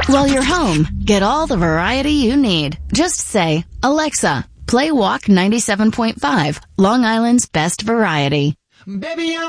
While you're home, get all the variety you need. Just say, Alexa, play Walk 97.5, Long Island's best variety. Baby,